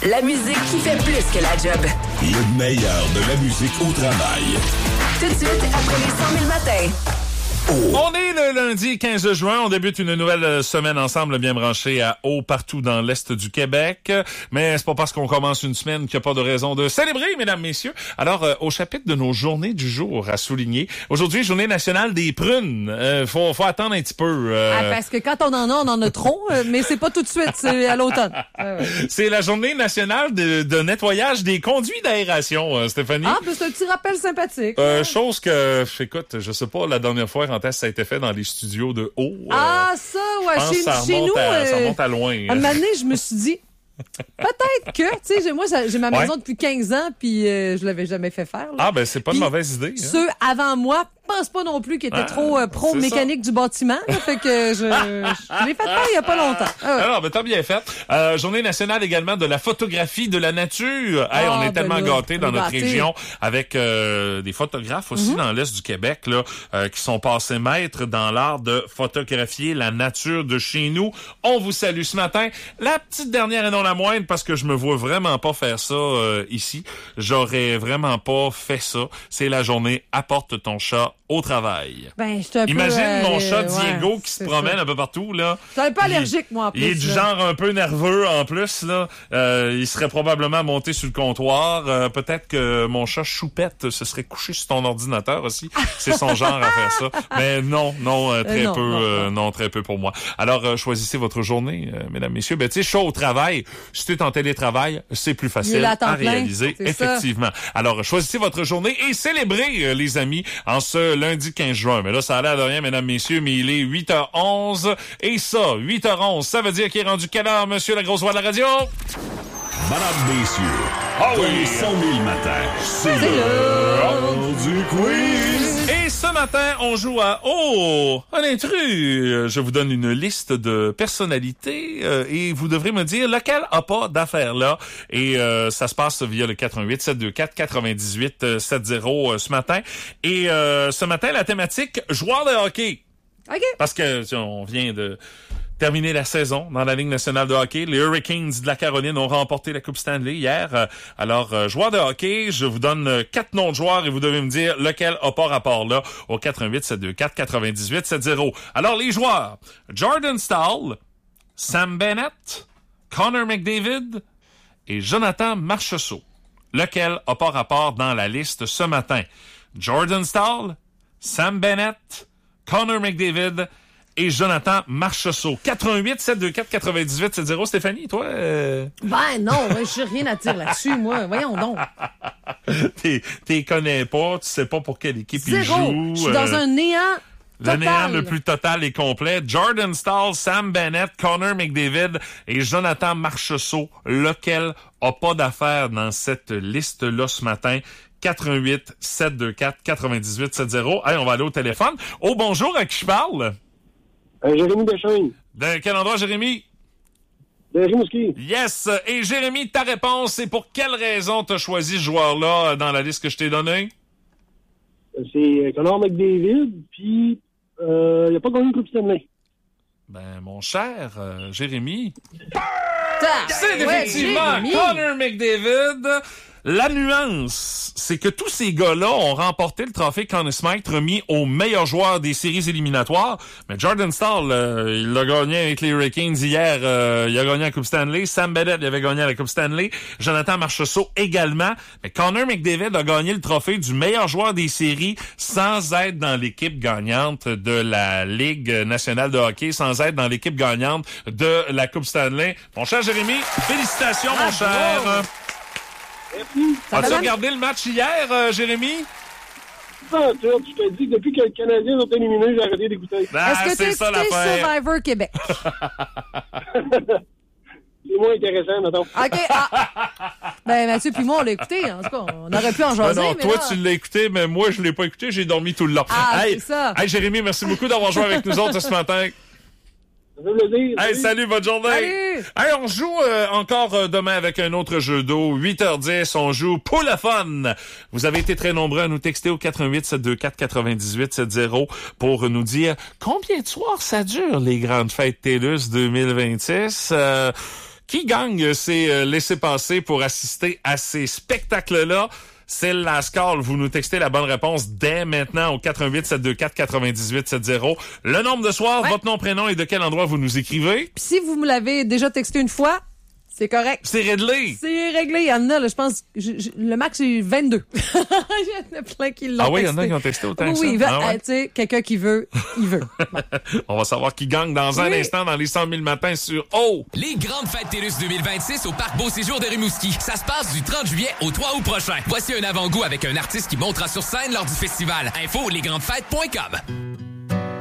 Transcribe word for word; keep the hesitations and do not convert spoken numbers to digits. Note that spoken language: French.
La musique qui fait plus que la job. Le meilleur de la musique au travail. Tout de suite, après les cent mille matins. Oh. On est le lundi quinze juin. On débute une nouvelle semaine ensemble bien branchée à haut partout dans l'Est du Québec. Mais c'est pas parce qu'on commence une semaine qu'il n'y a pas de raison de célébrer, mesdames, messieurs. Alors, euh, au chapitre de nos journées du jour à souligner. Aujourd'hui, journée nationale des prunes. Euh, faut, faut attendre un petit peu. Euh... Ah, parce que quand on en a, on en a trop. Euh, mais c'est pas tout de suite, c'est à l'automne. Ah, ouais. C'est la journée nationale de, de nettoyage des conduits d'aération, euh, Stéphanie. Ah, ben c'est un petit rappel sympathique. Euh, ouais. Chose que, écoute, je sais pas la dernière fois quand est-ce que ça a été fait dans les studios de haut. Ah, euh, ça, ouais, chez, ça chez nous. À, euh, ça remonte à loin. Un moment donné, je me suis dit, peut-être que, tu sais, moi, ça, j'ai ma maison ouais. depuis quinze ans, puis euh, je l'avais jamais fait faire. Là. Ah, ben, c'est pas puis, une mauvaise idée. Hein. Ceux avant moi, je pense pas non plus qu'ils étaient ah, trop euh, pro mécanique ça. du bâtiment. Là, fait que je, je l'ai fait faire il y a pas longtemps. Ah, ouais. Alors, ben, t'as bien fait. Euh, journée nationale également de la photographie de la nature. Hey, ah, on est ben tellement là, gâtés dans notre gâtés. région avec euh, des photographes aussi mm-hmm. dans l'Est du Québec là, euh, qui sont passés maîtres dans l'art de photographier la nature de chez nous. On vous salue ce matin. La petite dernière et non la moindre, parce que je me vois vraiment pas faire ça euh, ici. J'aurais vraiment pas fait ça. C'est la journée Apporte ton chat au travail. Ben, je un Imagine peu, euh, mon chat ouais, Diego qui se promène ça. un peu partout, là. Je suis un peu allergique, moi, en plus. Il est du là. genre un peu nerveux, en plus, là. Euh, il serait probablement monté sur le comptoir. Euh, peut-être que mon chat Choupette se serait couché sur ton ordinateur aussi. C'est son genre à faire ça. Mais non, non, euh, très euh, non, peu, non, euh, non. non, très peu pour moi. Alors, euh, choisissez votre journée, euh, mesdames, messieurs. Ben, tu sais, chaud au travail. Si tu es en télétravail, c'est plus facile à, à réaliser. C'est effectivement. Ça. Alors, choisissez votre journée et célébrez, euh, les amis, en ce lundi quinze juin. Mais là, ça a l'air de rien, mesdames, messieurs, mais il est huit heures onze. Et ça, huit heures onze, ça veut dire qu'il est rendu quelle heure, monsieur la grosse voix de la radio? Madame, messieurs, oh dans oui. les cent mille matins, c'est l'heure du quiz. Et ce matin, on joue à Oh, un intrus. Je vous donne une liste de personnalités euh, et vous devrez me dire lequel a pas d'affaires là. Et euh, ça se passe via le quatre un huit sept deux quatre neuf huit sept zéro euh, ce matin. Et euh, ce matin, la thématique joueur de hockey. OK. Parce que on vient de terminer la saison dans la Ligue nationale de hockey. Les Hurricanes de la Caroline ont remporté la Coupe Stanley hier. Alors, euh, joueurs de hockey, je vous donne quatre noms de joueurs et vous devez me dire lequel a pas rapport là au quatre un huit sept deux quatre neuf huit sept zéro. Alors, les joueurs, Jordan Staal, Sam Bennett, Connor McDavid et Jonathan Marchessault. Lequel a pas rapport dans la liste ce matin? Jordan Staal, Sam Bennett, Connor McDavid et Jonathan Marchessault. quatre un huit sept deux quatre neuf huit sept zéro. Stéphanie, toi? Euh... Ben non, je n'ai rien à dire là-dessus, moi. Voyons donc. T'es, t'es connais pas, tu sais pas pour quelle équipe Zéro. ils jouent. Je suis dans un néant total. Le néant le plus total et complet. Jordan Staal, Sam Bennett, Connor McDavid et Jonathan Marchessault. Lequel a pas d'affaires dans cette liste-là ce matin? quatre un huit sept deux quatre neuf huit sept zéro. Hey, on va aller au téléphone. Oh, bonjour, à qui je parle? Euh, Jérémy Deschênes. De quel endroit, Jérémy? De Rimouski. Yes. Et Jérémy, ta réponse, c'est pour quelle raison tu as choisi ce joueur-là dans la liste que je t'ai donnée? C'est Connor McDavid, puis euh, il n'a pas gagné une Coupe Stanley. Ben, mon cher euh, Jérémy, Ta, c'est ouais, effectivement Jérémy. Connor McDavid. La nuance, c'est que tous ces gars-là ont remporté le trophée Conn Smythe remis au meilleur joueur des séries éliminatoires. Mais Jordan Staal, euh, il l'a gagné avec les Hurricanes hier. Euh, il a gagné la Coupe Stanley. Sam Bennett, il avait gagné la Coupe Stanley. Jonathan Marchessault également. Mais Connor McDavid a gagné le trophée du meilleur joueur des séries sans être dans l'équipe gagnante de la Ligue nationale de hockey, sans être dans l'équipe gagnante de la Coupe Stanley. Mon cher Jérémy, félicitations, ah, mon cher. Merci. As-tu regardé le match hier, euh, Jérémy? Ça, tu je te dis que depuis que les Canadiens ont éliminé, j'ai arrêté d'écouter. Ah, Est-ce que tu as écouté Survivor Québec? C'est moins intéressant, mettons. OK. Ah. Ben, Mathieu puis moi, on l'a écouté. En tout cas, on aurait pu en jaser. Ben non, mais toi, là... tu l'as écouté, mais moi, je l'ai pas écouté. J'ai dormi tout le long. Ah, hey, c'est ça. Hey, Jérémy, merci beaucoup d'avoir joué avec nous autres ce matin. Ça fait plaisir. Hey, salut, bonne journée. Salut. Hey, on joue euh, encore euh, demain avec un autre jeu d'eau. huit heures dix, on joue pour le fun. Vous avez été très nombreux à nous texter au quatre un huit sept deux quatre neuf huit sept zéro pour nous dire combien de soirs ça dure, les grandes fêtes TELUS deux mille vingt-six. Euh, Qui gagne ces euh, laissez-passer pour assister à ces spectacles-là? C'est le last call. Vous nous textez la bonne réponse dès maintenant au quatre un huit sept deux quatre neuf huit sept zéro. Le nombre de soirs, ouais. votre nom, prénom et de quel endroit vous nous écrivez. Puis si vous me l'avez déjà texté une fois, c'est correct. C'est réglé. C'est réglé. Il y en a, là, je pense, je, je, le max, c'est vingt-deux. Il y en a plein qui l'ont texté. Ah oui, il y en a qui ont texté autant oui, que ça. Oui, ah ouais. tu sais, quelqu'un qui veut, il veut. Bon. On va savoir qui gagne dans un oui. instant dans les cent mille matins sur Oh! Les grandes fêtes TELUS deux mille vingt-six au Parc Beau Séjour de Rimouski. Ça se passe du trente juillet au trois août prochain. Voici un avant-goût avec un artiste qui montera sur scène lors du festival. Info lesgrandesfêtes point com.